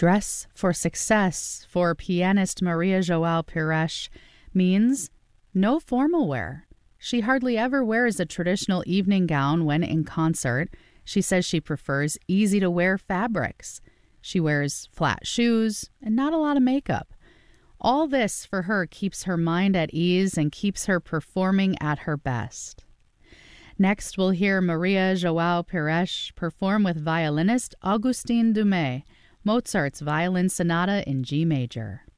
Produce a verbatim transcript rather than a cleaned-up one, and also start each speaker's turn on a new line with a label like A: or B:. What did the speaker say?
A: Dress for Success for pianist Maria João Pires means no formal wear. She hardly ever wears a traditional evening gown when in concert. She says she prefers easy-to-wear fabrics. She wears flat shoes and not a lot of makeup. All this for her keeps her mind at ease and keeps her performing at her best. Next, we'll hear Maria João Pires perform with violinist Augustin Dumay, Mozart's Violin Sonata in G major.